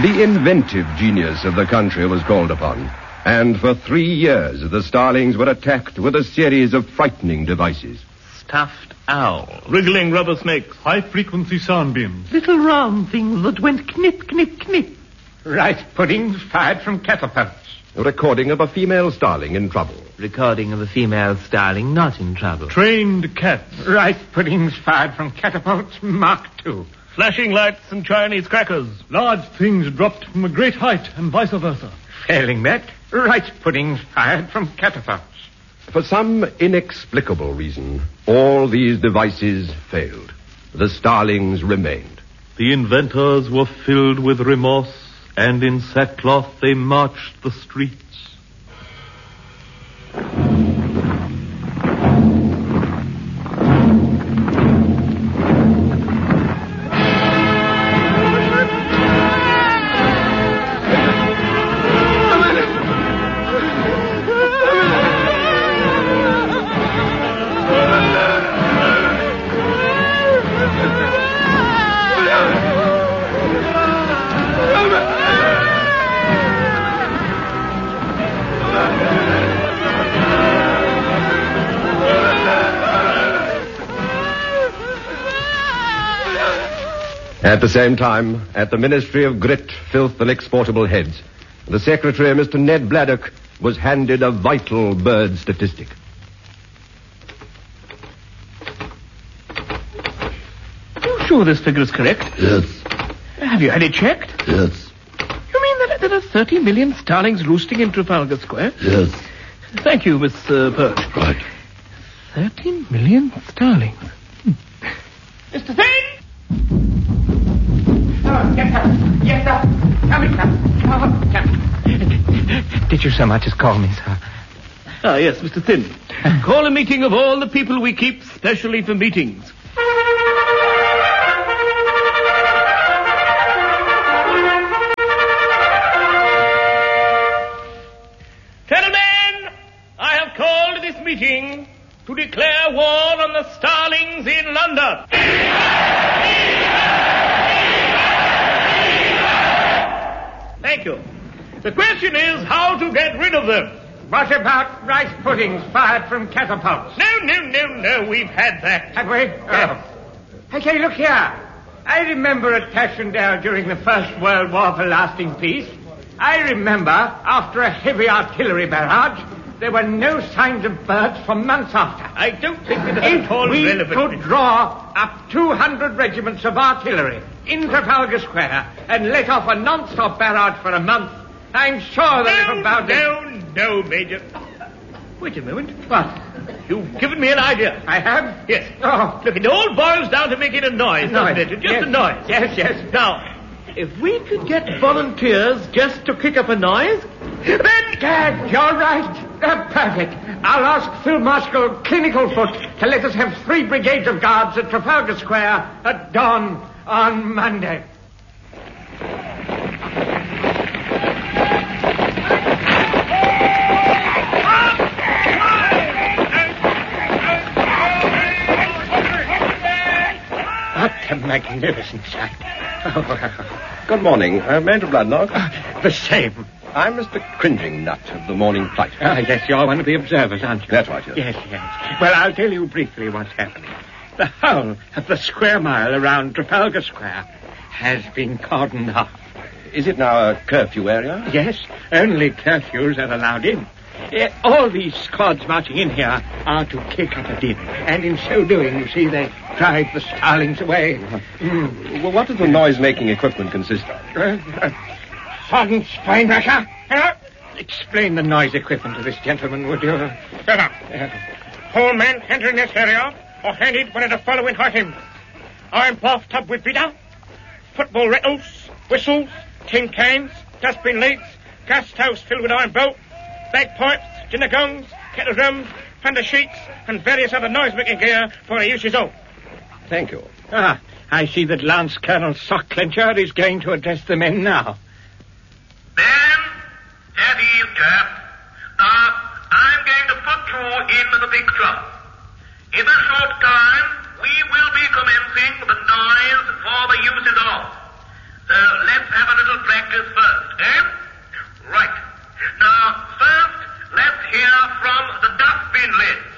The inventive genius of the country was called upon. And for 3 years, the starlings were attacked with a series of frightening devices. Stuffed owl, wriggling rubber snakes, high-frequency sound beams, little round things that went knip, knip, knip. Rice puddings fired from catapults. A recording of a female starling in trouble. Recording of a female starling not in trouble. trained cats, Rice puddings fired from catapults Mark II. flashing lights and Chinese crackers. large things dropped from a great height and vice versa. Failing that, rice puddings fired from catapults. For some inexplicable reason, all these devices failed. The starlings remained. The inventors were filled with remorse, and in sackcloth they marched the streets. At the same time, at the Ministry of Grit, Filth and Exportable Heads, the Secretary, Mr. Ned Bladdock, was handed a vital bird statistic. You sure this figure is correct? Yes. Have you had it checked? Yes. You mean that there are 30 million starlings roosting in Trafalgar Square? Yes. Thank you, Miss Perch. Right. 30 million starlings. Mr. Thane! Oh, yes, sir. Yes, sir. Coming, sir. Oh, come. Did you so much as call me, sir? Ah, yes, Mr. Thin. Call a meeting of all the people we keep specially for meetings. Gentlemen, I have called this meeting to declare war on the starlings in London. Thank you. The question is how to get rid of them. What about rice puddings fired from catapults? No, we've had that. Have we? Yes. Oh. Hey, look here. I remember at Passchendaele during the First World War for lasting peace. I remember, after a heavy artillery barrage, there were no signs of birds for months after. I don't think that at all we relevant. could draw up 200 regiments of artillery in Trafalgar Square and let off a non-stop barrage for a month, I'm sure that if about No, Major. Wait a moment. What? You've given me an idea. I have? Yes. Oh. Look, it all boils down to making a noise, doesn't it? Just Yes. a noise. Yes. Now, if we could get volunteers just to kick up a noise, then... Dad, you're right. Perfect. I'll ask Field Marshal Clinicalfoot to let us have 3 brigades of guards at Trafalgar Square at dawn on Monday. What a magnificent sight. Good morning. Major Bladnock. The same. I'm Mr. Cringing Nut of the Morning Flight. Yes, you're one of the observers, aren't you? That's right, Yes. Well, I'll tell you briefly what's happening. The whole of the square mile around Trafalgar Square has been cordoned off. Is it now a curfew area? Yes, only curfews are allowed in. All these squads marching in here are to kick up a din. And in so doing, you see, they drive the starlings away. Well, what does the noise-making equipment consist of? Sergeant Steinbrecher, explain the noise equipment to this gentleman, would you? All men entering this area are handed one of the following items. Iron bathtub with beater, football rattles, whistles, tin cans, dustbin lids, gas stoves filled with iron bolt, bagpipes, dinner gongs, kettle drums, thunder sheets, and various other noise-making gear for their uses all. Thank you. I see that Lance Colonel Sockclencher is going to address the men now. Ben, steady, you chap. Now, I'm going to put you into the big drum. In a short time, we will be commencing the noise for the uses of. So let's have a little practice from the dustbin lid.